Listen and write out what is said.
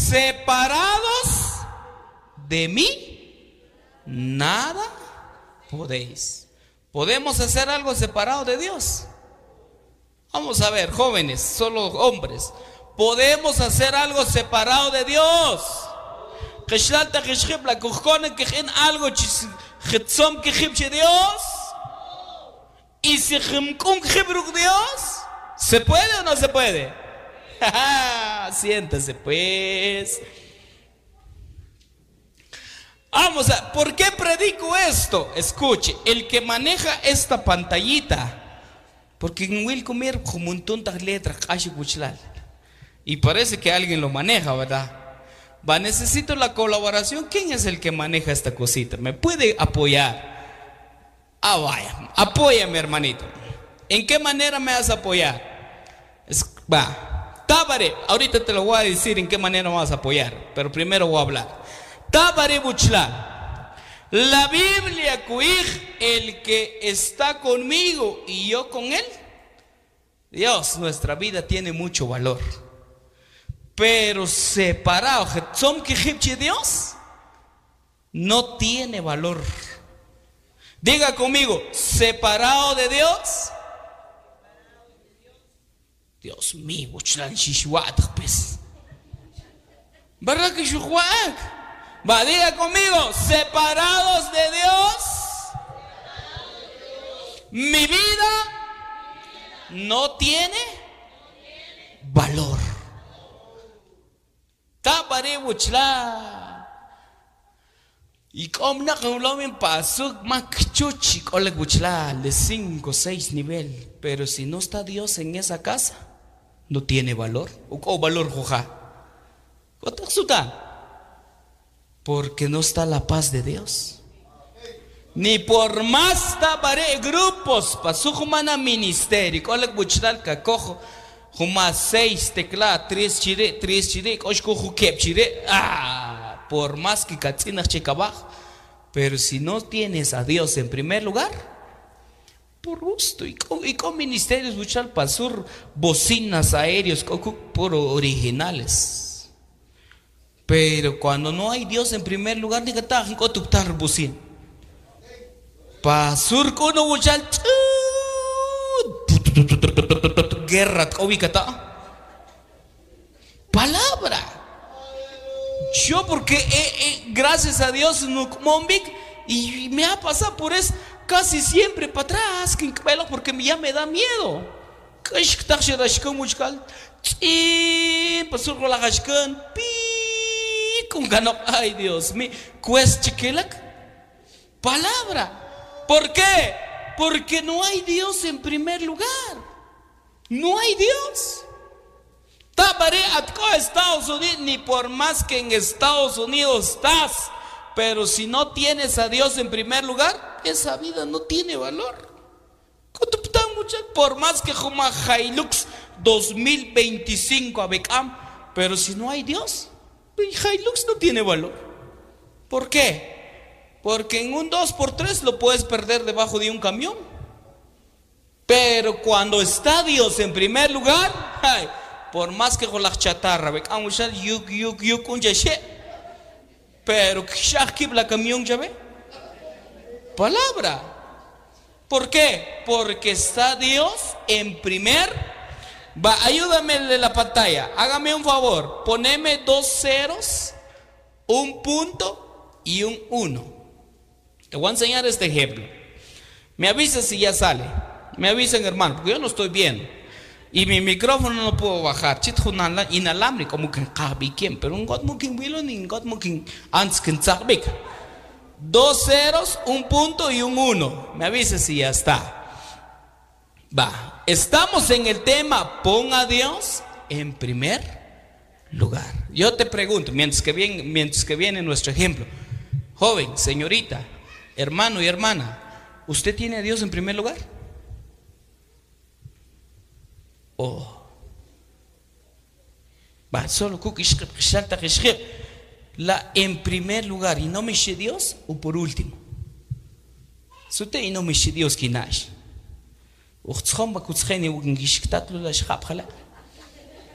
separados de mí, nada podéis. ¿Podemos hacer algo separado de Dios? Vamos a ver, jóvenes, solo hombres. ¿Podemos hacer algo separado de Dios? Algo Dios. Y si Dios, ¿se puede o no se puede? Siéntase pues. Vamos a, ¿por qué predico esto? Escuche, el que maneja esta pantallita, porque en Will comer como un tontas letras, y parece que alguien lo maneja, ¿verdad? Va, necesito la colaboración. ¿Quién es el que maneja esta cosita? ¿Me puede apoyar? Vaya, apóyame, hermanito. ¿En qué manera me vas a apoyar? Va, Tabare, ahorita te lo voy a decir en qué manera me vas a apoyar, pero primero voy a hablar. Tabare Buchla, la Biblia cuij, el que está conmigo y yo con él. Dios, nuestra vida tiene mucho valor, pero separado de Dios no tiene valor. Diga conmigo, separado de Dios. Dios mío, pues. ¿Verdad que Shuhuac? Va, diga conmigo, separados de Dios, mi vida no tiene valor. Tabare Buchla. Y como no hablo pasó chuchi ole Buchla de 5 o 6 niveles, pero si no está Dios en esa casa, no tiene valor. ¿O valor joja? ¿Cuánto suta? Porque no está la paz de Dios. Ni por más tabaré grupos, pasó humana ministerio, ole Buchla que cojo. Huma 6 tecla 3 chire, oshko kep chire. Por más que katsinas chikabaj, pero si no tienes a Dios en primer lugar, por gusto y con ministerios buchal pasur bocinas aéreos por originales. Pero cuando no hay Dios en primer lugar, ni kata ko tuktar bocin. Pasur kono buchal guerra palabra. Yo porque gracias a Dios y me ha pasado por eso casi siempre para atrás porque ya me da miedo. Ay Dios mío, palabra. ¿Por qué? Porque no hay Dios en primer lugar. No hay Dios. Tabaré a Estados Unidos, ni por más que en Estados Unidos estás, pero si no tienes a Dios en primer lugar, esa vida no tiene valor. Por más que Juma Hilux 2025 a Becam, pero si no hay Dios, Hilux no tiene valor. ¿Por qué? Porque en un 2x3 lo puedes perder debajo de un camión. Pero cuando está Dios en primer lugar, por más que con la chatarra, pero la camión ya ve. Palabra. ¿Por qué? Porque está Dios en primer. Va, ayúdame de la pantalla. Hágame un favor. Poneme 2 ceros, un punto y un 1. Te voy a enseñar este ejemplo. Me avisa si ya sale. Me avisen, hermano, porque yo no estoy viendo. Y mi micrófono no puedo bajar. Inalámbrico, como que en pero un godmukin wilo ni godmukin antes que 2 ceros, un punto y un 1. Me avisa si ya está. Va. Estamos en el tema, pon a Dios en primer lugar. Yo te pregunto, mientras que viene nuestro ejemplo. Joven, señorita, hermano y hermana, ¿usted tiene a Dios en primer lugar? Va, solo la en primer lugar y no me eche Dios o por último. Si usted y no me eche Dios, ¿quién es?